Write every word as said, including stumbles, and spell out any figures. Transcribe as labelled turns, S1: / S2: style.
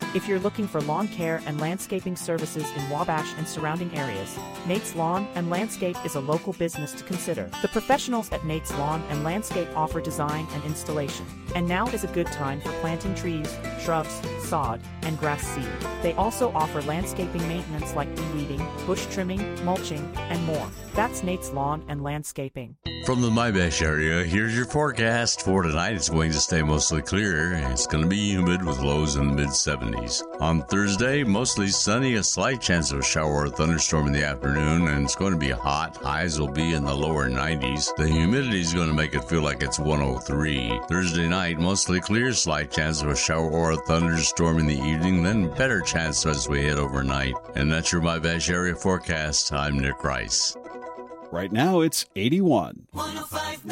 S1: If you're looking for lawn care and landscaping services in Wabash and surrounding areas, Nate's Lawn and Landscape is a local business to consider. The professionals at Nate's Lawn and Landscape offer design and installation. And now is a good time for planting trees, shrubs, sod, and grass seed. They also offer landscaping maintenance like de-weeding, bush trimming, mulching, and more. That's Nate's Lawn and Landscaping.
S2: From the Mybash area, here's your forecast for tonight. It's going to stay mostly clear. It's going to be humid with lows in the mid seventies. On Thursday, mostly sunny, a slight chance of a shower or thunderstorm in the afternoon, and it's going to be hot. Highs will be in the lower nineties. The humidity is going to make it feel like it's one oh three. Thursday night, mostly clear, slight chance of a shower or a thunderstorm in the evening, then better chance as we head overnight. And that's your Mybash area forecast. I'm Nick Rice.
S3: Right now, it's eighty-one.
S4: one oh five